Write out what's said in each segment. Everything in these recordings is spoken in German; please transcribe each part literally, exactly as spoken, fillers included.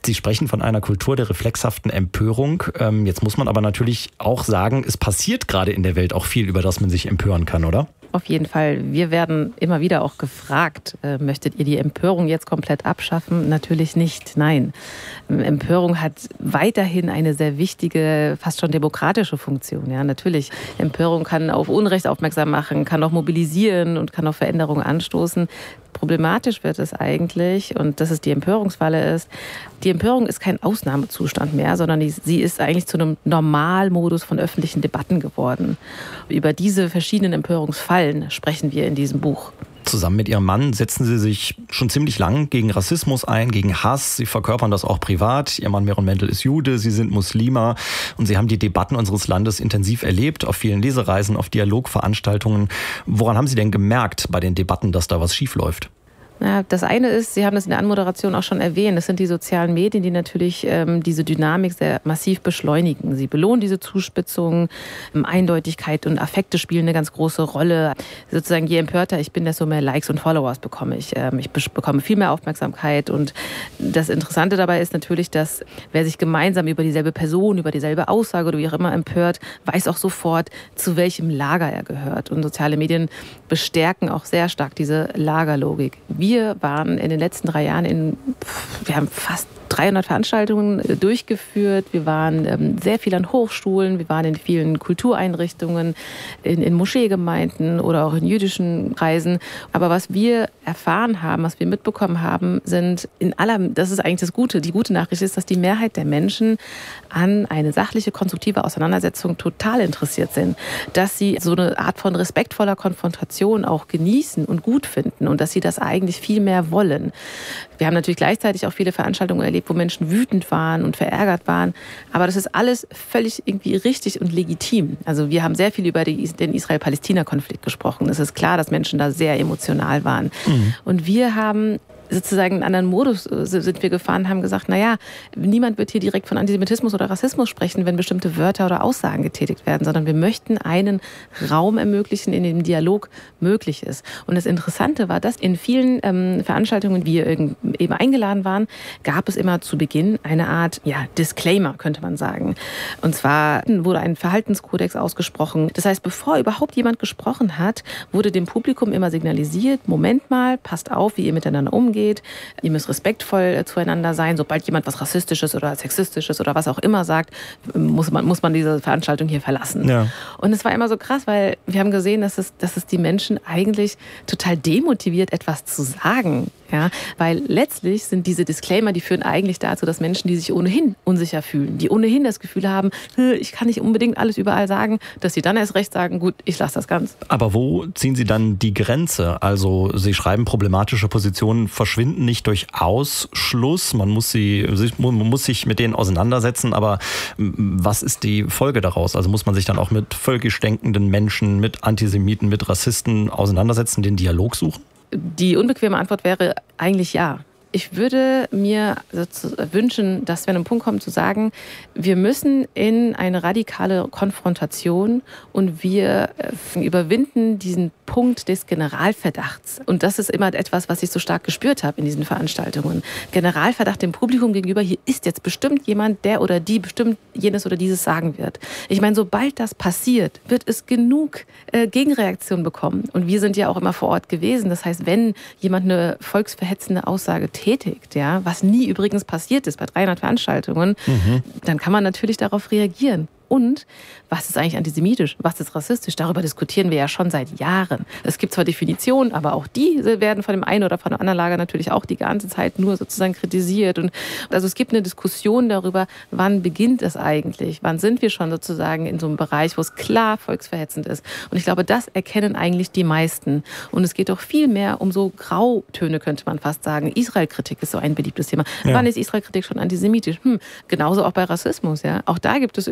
Sie sprechen von einer Kultur der reflexhaften Empörung. Ähm, jetzt muss man aber natürlich auch sagen, es passiert gerade in der Welt auch viel, über das man sich empören kann, oder? Auf jeden Fall. Wir werden immer wieder auch gefragt, äh, möchtet ihr die Empörung jetzt komplett abschaffen? Natürlich nicht, nein. Empörung hat weiterhin eine sehr wichtige, fast schon demokratische Funktion. Ja, natürlich. Empörung kann auf Unrecht aufmerksam machen, kann auch mobilisieren und kann auf Veränderungen anstoßen. Problematisch wird es eigentlich, und dass es die Empörungsfalle ist, die Empörung ist kein Ausnahmezustand mehr, sondern die, sie ist eigentlich zu einem Normalmodus von öffentlichen Debatten geworden. Über diese verschiedenen Empörungsfallen sprechen wir in diesem Buch. Zusammen mit Ihrem Mann setzen Sie sich schon ziemlich lang gegen Rassismus ein, gegen Hass. Sie verkörpern das auch privat. Ihr Mann Meron Mendel ist Jude, Sie sind Muslima und Sie haben die Debatten unseres Landes intensiv erlebt, auf vielen Lesereisen, auf Dialogveranstaltungen. Woran haben Sie denn gemerkt bei den Debatten, dass da was schiefläuft? Ja, das eine ist, Sie haben das in der Anmoderation auch schon erwähnt, das sind die sozialen Medien, die natürlich ähm, diese Dynamik sehr massiv beschleunigen. Sie belohnen diese Zuspitzung, ähm, Eindeutigkeit und Affekte spielen eine ganz große Rolle. Sozusagen, je empörter ich bin, desto mehr Likes und Followers bekomme ich. Ähm, ich bekomme viel mehr Aufmerksamkeit und das Interessante dabei ist natürlich, dass wer sich gemeinsam über dieselbe Person, über dieselbe Aussage oder wie auch immer empört, weiß auch sofort, zu welchem Lager er gehört. Und soziale Medien bestärken auch sehr stark diese Lagerlogik. Wir waren in den letzten drei Jahren in, wir haben fast dreihundert Veranstaltungen durchgeführt. Wir waren ähm, sehr viel an Hochschulen, wir waren in vielen Kultureinrichtungen, in, in Moscheegemeinden oder auch in jüdischen Kreisen. Aber was wir erfahren haben, was wir mitbekommen haben, sind in aller, das ist eigentlich das Gute, die gute Nachricht ist, dass die Mehrheit der Menschen an eine sachliche, konstruktive Auseinandersetzung total interessiert sind. Dass sie so eine Art von respektvoller Konfrontation auch genießen und gut finden und dass sie das eigentlich viel mehr wollen. Wir haben natürlich gleichzeitig auch viele Veranstaltungen erlebt, wo Menschen wütend waren und verärgert waren. Aber das ist alles völlig irgendwie richtig und legitim. Also wir haben sehr viel über die, den Israel-Palästina-Konflikt gesprochen. Es ist klar, dass Menschen da sehr emotional waren. Mhm. Und wir haben sozusagen einen anderen Modus sind wir gefahren, haben gesagt, naja, niemand wird hier direkt von Antisemitismus oder Rassismus sprechen, wenn bestimmte Wörter oder Aussagen getätigt werden, sondern wir möchten einen Raum ermöglichen, in dem Dialog möglich ist. Und das Interessante war, dass in vielen ähm, Veranstaltungen, wie wir eben eingeladen waren, gab es immer zu Beginn eine Art, ja, Disclaimer, könnte man sagen. Und zwar wurde ein Verhaltenskodex ausgesprochen. Das heißt, bevor überhaupt jemand gesprochen hat, wurde dem Publikum immer signalisiert, Moment mal, passt auf, wie ihr miteinander umgeht. Ihr müsst respektvoll zueinander sein. Sobald jemand was Rassistisches oder Sexistisches oder was auch immer sagt, muss man, muss man diese Veranstaltung hier verlassen. Ja. Und es war immer so krass, weil wir haben gesehen, dass es, dass es die Menschen eigentlich total demotiviert, etwas zu sagen. Ja, weil letztlich sind diese Disclaimer, die führen eigentlich dazu, dass Menschen, die sich ohnehin unsicher fühlen, die ohnehin das Gefühl haben, ich kann nicht unbedingt alles überall sagen, dass sie dann erst recht sagen, gut, ich lasse das ganz. Aber wo ziehen Sie dann die Grenze? Also Sie schreiben, problematische Positionen verschwinden nicht durch Ausschluss, man muss, sie, man muss sich mit denen auseinandersetzen, aber was ist die Folge daraus? Also muss man sich dann auch mit völkisch denkenden Menschen, mit Antisemiten, mit Rassisten auseinandersetzen, den Dialog suchen? Die unbequeme Antwort wäre eigentlich ja. Ich würde mir wünschen, dass wir an einen Punkt kommen zu sagen, wir müssen in eine radikale Konfrontation und wir überwinden diesen Punkt des Generalverdachts. Und das ist immer etwas, was ich so stark gespürt habe in diesen Veranstaltungen. Generalverdacht dem Publikum gegenüber, hier ist jetzt bestimmt jemand, der oder die bestimmt jenes oder dieses sagen wird. Ich meine, sobald das passiert, wird es genug äh, Gegenreaktion bekommen. Und wir sind ja auch immer vor Ort gewesen. Das heißt, wenn jemand eine volksverhetzende Aussage tätigt, ja, was nie übrigens passiert ist bei dreihundert Veranstaltungen, mhm. dann kann man natürlich darauf reagieren. Und was ist eigentlich antisemitisch, was ist rassistisch? Darüber diskutieren wir ja schon seit Jahren. Es gibt zwar Definitionen, aber auch die werden von dem einen oder von dem anderen Lager natürlich auch die ganze Zeit nur sozusagen kritisiert. Und also es gibt eine Diskussion darüber, wann beginnt es eigentlich? Wann sind wir schon sozusagen in so einem Bereich, wo es klar volksverhetzend ist? Und ich glaube, das erkennen eigentlich die meisten. Und es geht doch viel mehr um so Grautöne, könnte man fast sagen. Israel-Kritik ist so ein beliebtes Thema. Ja. Wann ist Israel-Kritik schon antisemitisch? Hm, genauso auch bei Rassismus. Ja, auch da gibt es irgendwie, wenn es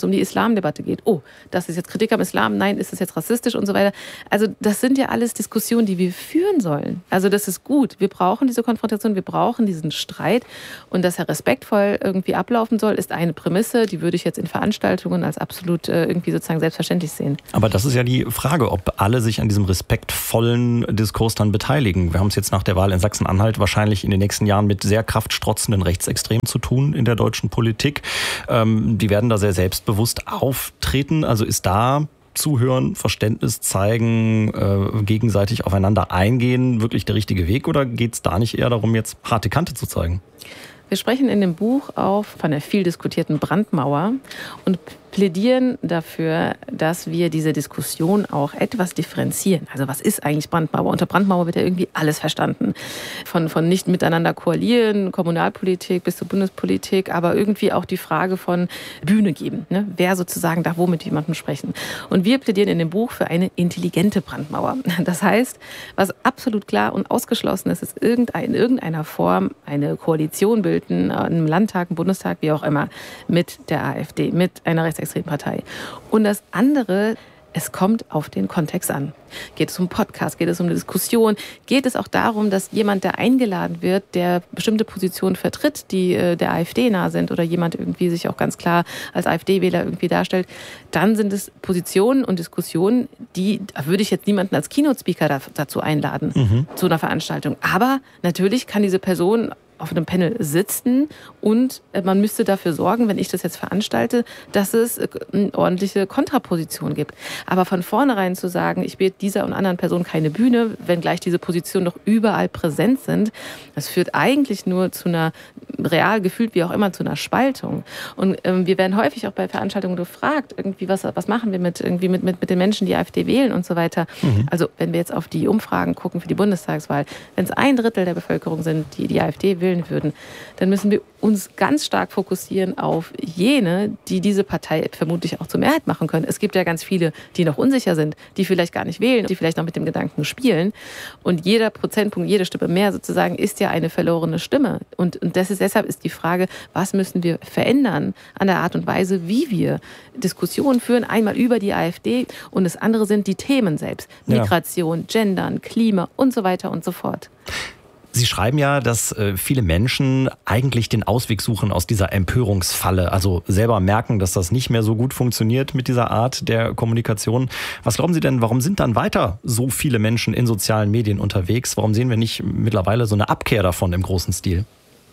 es um die Islamdebatte geht. Oh, das ist jetzt Kritik am Islam, nein, ist es jetzt rassistisch und so weiter. Also das sind ja alles Diskussionen, die wir führen sollen. Also das ist gut. Wir brauchen diese Konfrontation, wir brauchen diesen Streit. Und dass er respektvoll irgendwie ablaufen soll, ist eine Prämisse, die würde ich jetzt in Veranstaltungen als absolut äh, irgendwie sozusagen selbstverständlich sehen. Aber das ist ja die Frage, ob alle sich an diesem respektvollen Diskurs dann beteiligen. Wir haben es jetzt nach der Wahl in Sachsen-Anhalt wahrscheinlich in den nächsten Jahren mit sehr kraftstrotzenden Rechtsextremen zu tun in der deutschen Politik. Ähm, die werden da sehr selbstbewusst auftreten. Also ist da Zuhören, Verständnis zeigen, äh, gegenseitig aufeinander eingehen wirklich der richtige Weg, oder geht es da nicht eher darum, jetzt harte Kante zu zeigen? Wir sprechen in dem Buch auch von der viel diskutierten Brandmauer und plädieren dafür, dass wir diese Diskussion auch etwas differenzieren. Also was ist eigentlich Brandmauer? Unter Brandmauer wird ja irgendwie alles verstanden. Von, von nicht miteinander koalieren, Kommunalpolitik bis zur Bundespolitik, aber irgendwie auch die Frage von Bühne geben. Ne? Wer sozusagen darf wo mit jemandem sprechen. Und wir plädieren in dem Buch für eine intelligente Brandmauer. Das heißt, was absolut klar und ausgeschlossen ist, ist irgendein, in irgendeiner Form eine Koalition bilden, im Landtag, im Bundestag, wie auch immer, mit der AfD, mit einer Rechtsextremen Partei. Und das andere, es kommt auf den Kontext an. Geht es um Podcast, geht es um eine Diskussion, geht es auch darum, dass jemand, der eingeladen wird, der bestimmte Positionen vertritt, die äh, der AfD nah sind oder jemand irgendwie sich auch ganz klar als AfD-Wähler irgendwie darstellt, dann sind es Positionen und Diskussionen, die, da würde ich jetzt niemanden als Keynote-Speaker da, dazu einladen, mhm. zu einer Veranstaltung. Aber natürlich kann diese Person auf einem Panel sitzen und man müsste dafür sorgen, wenn ich das jetzt veranstalte, dass es eine ordentliche Kontraposition gibt. Aber von vornherein zu sagen, ich biete dieser und anderen Person keine Bühne, wenngleich diese Positionen doch überall präsent sind, das führt eigentlich nur zu einer, real gefühlt wie auch immer, zu einer Spaltung. Und ähm, wir werden häufig auch bei Veranstaltungen gefragt, irgendwie, was, was machen wir mit, irgendwie mit, mit, mit den Menschen, die AfD wählen und so weiter. Mhm. Also wenn wir jetzt auf die Umfragen gucken für die Bundestagswahl, wenn es ein Drittel der Bevölkerung sind, die die AfD wählen würden, dann müssen wir uns ganz stark fokussieren auf jene, die diese Partei vermutlich auch zur Mehrheit machen können. Es gibt ja ganz viele, die noch unsicher sind, die vielleicht gar nicht wählen, die vielleicht noch mit dem Gedanken spielen. Und jeder Prozentpunkt, jede Stimme mehr sozusagen ist ja eine verlorene Stimme. Und, und das ist, deshalb ist die Frage, was müssen wir verändern an der Art und Weise, wie wir Diskussionen führen, einmal über die AfD und das andere sind die Themen selbst. Migration, ja. Gendern, Klima und so weiter und so fort. Sie schreiben ja, dass äh, viele Menschen eigentlich den Ausweg suchen aus dieser Empörungsfalle, also selber merken, dass das nicht mehr so gut funktioniert mit dieser Art der Kommunikation. Was glauben Sie denn, warum sind dann weiter so viele Menschen in sozialen Medien unterwegs? Warum sehen wir nicht mittlerweile so eine Abkehr davon im großen Stil?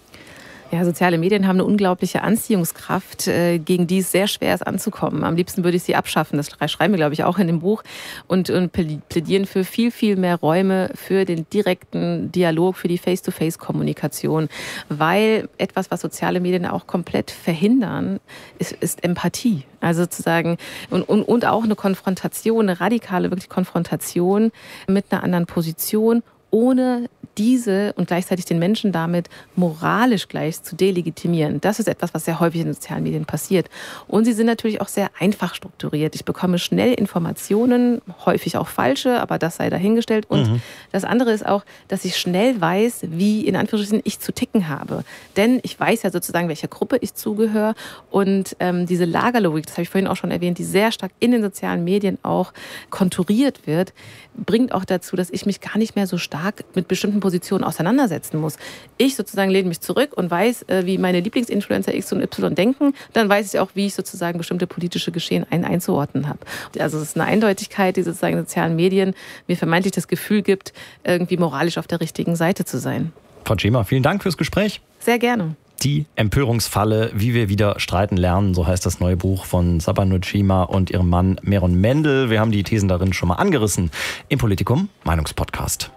Ja, soziale Medien haben eine unglaubliche Anziehungskraft, gegen die es sehr schwer ist anzukommen. Am liebsten würde ich sie abschaffen. Das schreiben wir, glaube ich, auch in dem Buch. Und, und plädieren für viel, viel mehr Räume für den direkten Dialog, für die Face-to-Face-Kommunikation. Weil etwas, was soziale Medien auch komplett verhindern, ist, ist Empathie. Also sozusagen, und, und, und auch eine Konfrontation, eine radikale wirklich Konfrontation mit einer anderen Position, ohne diese und gleichzeitig den Menschen damit moralisch gleich zu delegitimieren. Das ist etwas, was sehr häufig in sozialen Medien passiert. Und sie sind natürlich auch sehr einfach strukturiert. Ich bekomme schnell Informationen, häufig auch falsche, aber das sei dahingestellt. Und mhm. das andere ist auch, dass ich schnell weiß, wie in Anführungsstrichen ich zu ticken habe. Denn ich weiß ja sozusagen, welcher Gruppe ich zugehöre. Und ähm, diese Lagerlogik, das habe ich vorhin auch schon erwähnt, die sehr stark in den sozialen Medien auch konturiert wird, bringt auch dazu, dass ich mich gar nicht mehr so stark mit bestimmten Positionen auseinandersetzen muss. Ich sozusagen lehne mich zurück und weiß, wie meine Lieblingsinfluencer X und Y denken. Dann weiß ich auch, wie ich sozusagen bestimmte politische Geschehen ein einzuordnen habe. Also es ist eine Eindeutigkeit, die sozusagen in sozialen Medien mir vermeintlich das Gefühl gibt, irgendwie moralisch auf der richtigen Seite zu sein. Frau Cema, vielen Dank fürs Gespräch. Sehr gerne. Die Empörungsfalle, wie wir wieder streiten lernen, so heißt das neue Buch von Sabah Nujima und ihrem Mann Meron Mendel. Wir haben die Thesen darin schon mal angerissen im Politikum Meinungspodcast.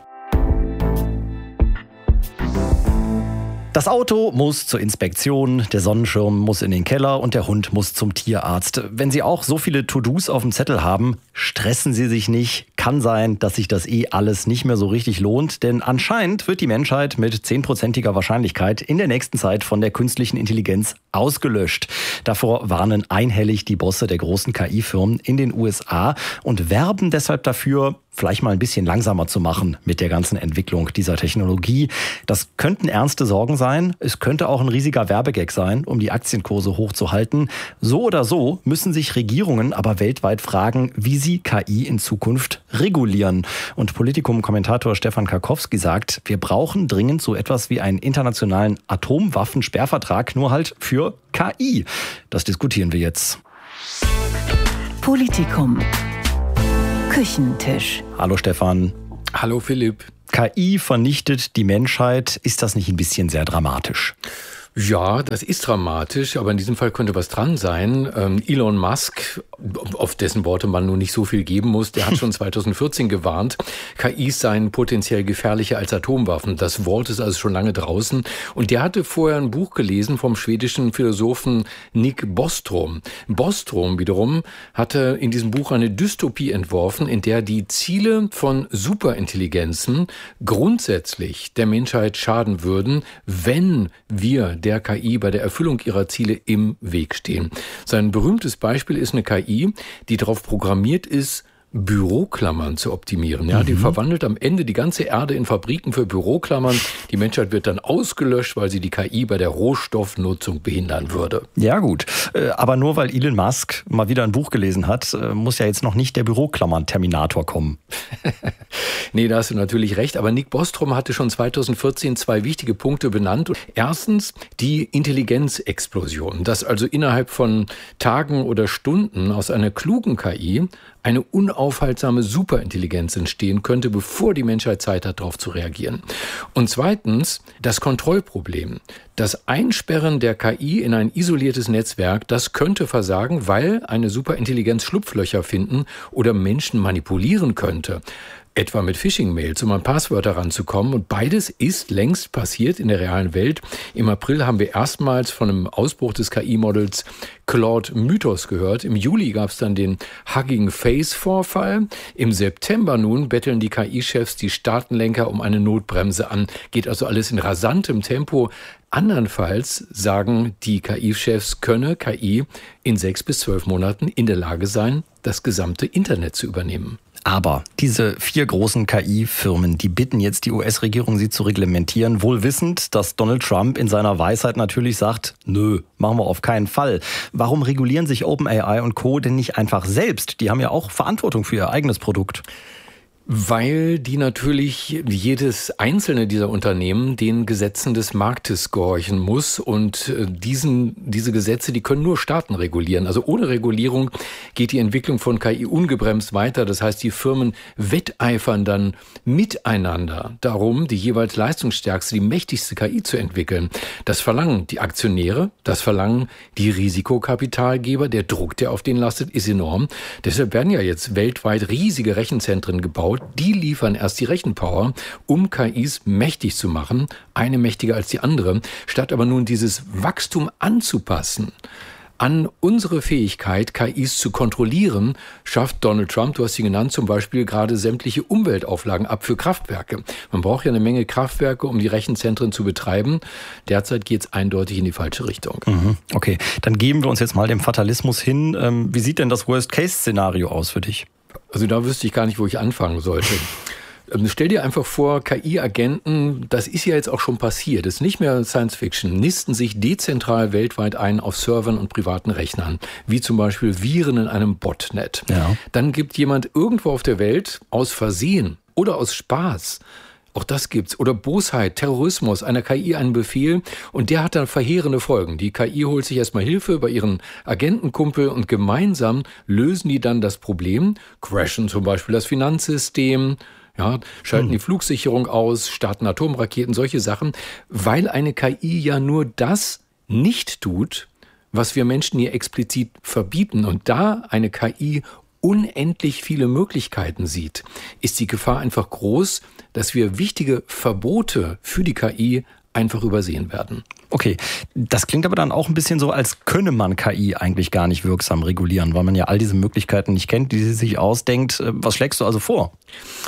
Das Auto muss zur Inspektion, der Sonnenschirm muss in den Keller und der Hund muss zum Tierarzt. Wenn Sie auch so viele To-Dos auf dem Zettel haben, stressen Sie sich nicht. Kann sein, dass sich das eh alles nicht mehr so richtig lohnt, denn anscheinend wird die Menschheit mit zehnprozentiger Wahrscheinlichkeit in der nächsten Zeit von der künstlichen Intelligenz ausgelöscht. Davor warnen einhellig die Bosse der großen K I-Firmen in den U S A und werben deshalb dafür, vielleicht mal ein bisschen langsamer zu machen mit der ganzen Entwicklung dieser Technologie. Das könnten ernste Sorgen sein. Es könnte auch ein riesiger Werbegag sein, um die Aktienkurse hochzuhalten. So oder so müssen sich Regierungen aber weltweit fragen, wie sie K I in Zukunft regulieren. Und Politikum-Kommentator Stefan Karkowski sagt, wir brauchen dringend so etwas wie einen internationalen Atomwaffensperrvertrag, nur halt für K I. Das diskutieren wir jetzt. Politikum. Küchentisch. Hallo Stefan. Hallo Philipp. K I vernichtet die Menschheit. Ist das nicht ein bisschen sehr dramatisch? Ja, das ist dramatisch, aber in diesem Fall könnte was dran sein. Ähm, Elon Musk, auf dessen Worte man nun nicht so viel geben muss, der hat schon zweitausendvierzehn gewarnt, K Is seien potenziell gefährlicher als Atomwaffen. Das Wort ist also schon lange draußen. Und der hatte vorher ein Buch gelesen vom schwedischen Philosophen Nick Bostrom. Bostrom wiederum hatte in diesem Buch eine Dystopie entworfen, in der die Ziele von Superintelligenzen grundsätzlich der Menschheit schaden würden, wenn wir der K I bei der Erfüllung ihrer Ziele im Weg stehen. Sein berühmtes Beispiel ist eine K I, die darauf programmiert ist, Büroklammern zu optimieren. Ja, mhm. Die verwandelt am Ende die ganze Erde in Fabriken für Büroklammern. Die Menschheit wird dann ausgelöscht, weil sie die K I bei der Rohstoffnutzung behindern würde. Ja gut, aber nur weil Elon Musk mal wieder ein Buch gelesen hat, muss ja jetzt noch nicht der Büroklammern-Terminator kommen. Nee, da hast du natürlich recht. Aber Nick Bostrom hatte schon zweitausendvierzehn zwei wichtige Punkte benannt. Erstens die Intelligenzexplosion, dass also innerhalb von Tagen oder Stunden aus einer klugen K I eine unaufhaltsame Superintelligenz entstehen könnte, bevor die Menschheit Zeit hat, darauf zu reagieren. Und zweitens das Kontrollproblem. Das Einsperren der K I in ein isoliertes Netzwerk, das könnte versagen, weil eine Superintelligenz Schlupflöcher finden oder Menschen manipulieren könnte. Etwa mit Phishing-Mails, um an Passwörter ranzukommen. Und beides ist längst passiert in der realen Welt. Im April haben wir erstmals von einem Ausbruch des K I-Modells Claude Mythos gehört. Im Juli gab es dann den Hugging Face-Vorfall. Im September nun betteln die K I-Chefs die Staatenlenker um eine Notbremse an. Geht also alles in rasantem Tempo. Andernfalls sagen die K I-Chefs, könne K I in sechs bis zwölf Monaten in der Lage sein, das gesamte Internet zu übernehmen. Aber diese vier großen K I-Firmen, die bitten jetzt die U S-Regierung, sie zu reglementieren, wohl wissend, dass Donald Trump in seiner Weisheit natürlich sagt, nö, machen wir auf keinen Fall. Warum regulieren sich OpenAI und Co. denn nicht einfach selbst? Die haben ja auch Verantwortung für ihr eigenes Produkt. Weil die natürlich jedes einzelne dieser Unternehmen den Gesetzen des Marktes gehorchen muss und diesen, diese Gesetze, die können nur Staaten regulieren. Also ohne Regulierung geht die Entwicklung von K I ungebremst weiter. Das heißt, die Firmen wetteifern dann miteinander darum, die jeweils leistungsstärkste, die mächtigste K I zu entwickeln. Das verlangen die Aktionäre, das verlangen die Risikokapitalgeber. Der Druck, der auf denen lastet, ist enorm. Deshalb werden ja jetzt weltweit riesige Rechenzentren gebaut. Die liefern erst die Rechenpower, um K Is mächtig zu machen, eine mächtiger als die andere, statt aber nun dieses Wachstum anzupassen an unsere Fähigkeit, K Is zu kontrollieren, schafft Donald Trump, du hast ihn genannt, zum Beispiel gerade sämtliche Umweltauflagen ab für Kraftwerke. Man braucht ja eine Menge Kraftwerke, um die Rechenzentren zu betreiben. Derzeit geht es eindeutig in die falsche Richtung. Mhm. Okay, dann geben wir uns jetzt mal dem Fatalismus hin. Wie sieht denn das Worst-Case-Szenario aus für dich? Also da wüsste ich gar nicht, wo ich anfangen sollte. Stell dir einfach vor, K I-Agenten, das ist ja jetzt auch schon passiert, das ist nicht mehr Science-Fiction, nisten sich dezentral weltweit ein auf Servern und privaten Rechnern, wie zum Beispiel Viren in einem Botnet. Ja. Dann gibt jemand irgendwo auf der Welt aus Versehen oder aus Spaß, auch das gibt's, oder Bosheit, Terrorismus, einer K I einen Befehl und der hat dann verheerende Folgen. Die K I holt sich erstmal Hilfe bei ihren Agentenkumpel und gemeinsam lösen die dann das Problem, crashen zum Beispiel das Finanzsystem, ja, schalten hm. die Flugsicherung aus, starten Atomraketen, solche Sachen, weil eine K I ja nur das nicht tut, was wir Menschen ihr explizit verbieten. Und da eine K I unendlich viele Möglichkeiten sieht, ist die Gefahr einfach groß, dass wir wichtige Verbote für die K I einfach übersehen werden. Okay, das klingt aber dann auch ein bisschen so, als könne man K I eigentlich gar nicht wirksam regulieren, weil man ja all diese Möglichkeiten nicht kennt, die sie sich ausdenkt. Was schlägst du also vor?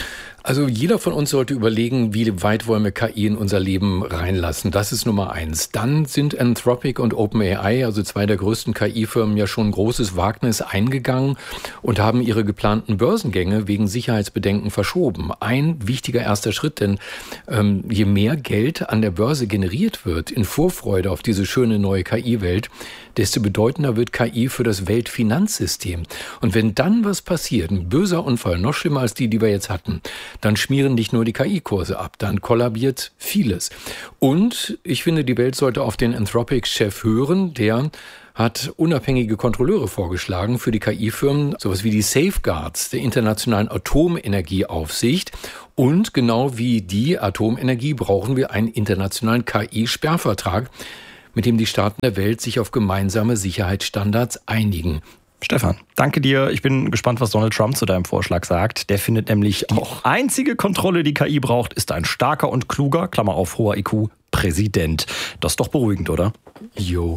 Also jeder von uns sollte überlegen, wie weit wollen wir K I in unser Leben reinlassen. Das ist Nummer eins. Dann sind Anthropic und OpenAI, also zwei der größten K I-Firmen, ja schon ein großes Wagnis eingegangen und haben ihre geplanten Börsengänge wegen Sicherheitsbedenken verschoben. Ein wichtiger erster Schritt, denn ähm, je mehr Geld an der Börse generiert wird in Vorfreude auf diese schöne neue K I-Welt, desto bedeutender wird K I für das Weltfinanzsystem. Und wenn dann was passiert, ein böser Unfall, noch schlimmer als die, die wir jetzt hatten, dann schmieren nicht nur die K I-Kurse ab, dann kollabiert vieles. Und ich finde, die Welt sollte auf den Anthropic-Chef hören, der hat unabhängige Kontrolleure vorgeschlagen für die K I-Firmen, sowas wie die Safeguards der Internationalen Atomenergieaufsicht. Und genau wie die Atomenergie brauchen wir einen internationalen K I-Sperrvertrag, mit dem die Staaten der Welt sich auf gemeinsame Sicherheitsstandards einigen. Stefan, danke dir. Ich bin gespannt, was Donald Trump zu deinem Vorschlag sagt. Der findet nämlich, die auch einzige Kontrolle, die K I braucht, ist ein starker und kluger, Klammer auf, hoher I Q, Präsident. Das ist doch beruhigend, oder? Jo.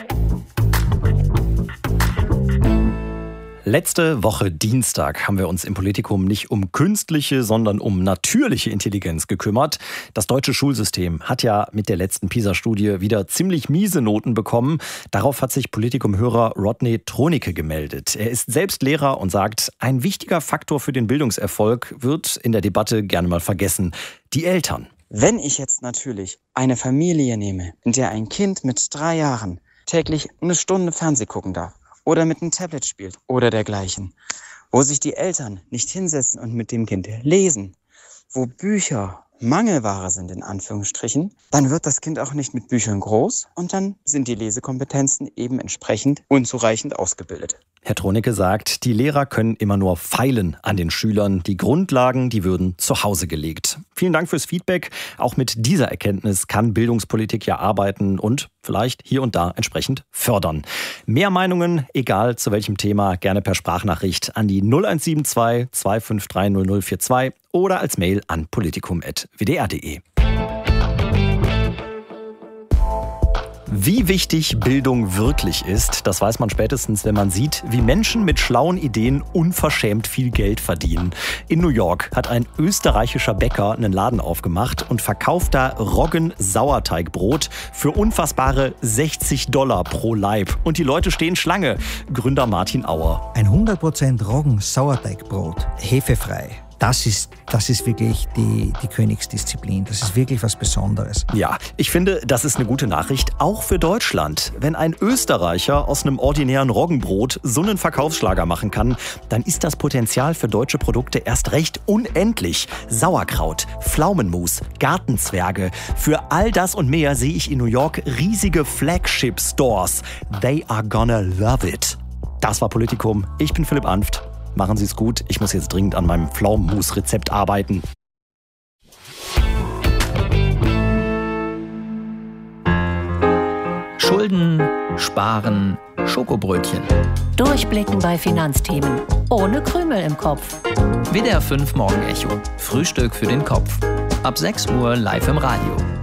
Letzte Woche Dienstag haben wir uns im Politikum nicht um künstliche, sondern um natürliche Intelligenz gekümmert. Das deutsche Schulsystem hat ja mit der letzten PISA-Studie wieder ziemlich miese Noten bekommen. Darauf hat sich Politikum-Hörer Rodney Thronecke gemeldet. Er ist selbst Lehrer und sagt, ein wichtiger Faktor für den Bildungserfolg wird in der Debatte gerne mal vergessen: die Eltern. Wenn ich jetzt natürlich eine Familie nehme, in der ein Kind mit drei Jahren täglich eine Stunde Fernseh gucken darf, oder mit einem Tablet spielt oder dergleichen, wo sich die Eltern nicht hinsetzen und mit dem Kind lesen, wo Bücher Mangelware sind in Anführungsstrichen, dann wird das Kind auch nicht mit Büchern groß und dann sind die Lesekompetenzen eben entsprechend unzureichend ausgebildet. Herr Thronecke sagt, die Lehrer können immer nur feilen an den Schülern. Die Grundlagen, die würden zu Hause gelegt. Vielen Dank fürs Feedback. Auch mit dieser Erkenntnis kann Bildungspolitik ja arbeiten und vielleicht hier und da entsprechend fördern. Mehr Meinungen, egal zu welchem Thema, gerne per Sprachnachricht an die null eins sieben zwei, zwei fünf drei null null vier zwei oder als Mail an politikum punkt w d r punkt d e. Wie wichtig Bildung wirklich ist, das weiß man spätestens, wenn man sieht, wie Menschen mit schlauen Ideen unverschämt viel Geld verdienen. In New York hat ein österreichischer Bäcker einen Laden aufgemacht und verkauft da Roggen-Sauerteigbrot für unfassbare sechzig Dollar pro Laib. Und die Leute stehen Schlange. Gründer Martin Auer. Ein hundert Prozent Roggen-Sauerteigbrot, hefefrei. Das ist, das ist wirklich die, die Königsdisziplin. Das ist wirklich was Besonderes. Ja, ich finde, das ist eine gute Nachricht, auch für Deutschland. Wenn ein Österreicher aus einem ordinären Roggenbrot so einen Verkaufsschlager machen kann, dann ist das Potenzial für deutsche Produkte erst recht unendlich. Sauerkraut, Pflaumenmus, Gartenzwerge. Für all das und mehr sehe ich in New York riesige Flagship-Stores. They are gonna love it. Das war Politikum. Ich bin Philipp Anft. Machen Sie es gut. Ich muss jetzt dringend an meinem Pflaumenmus-Rezept arbeiten. Schulden, Sparen, Schokobrötchen. Durchblicken bei Finanzthemen. Ohne Krümel im Kopf. W D R fünf Morgenecho. Frühstück für den Kopf. Ab sechs Uhr live im Radio.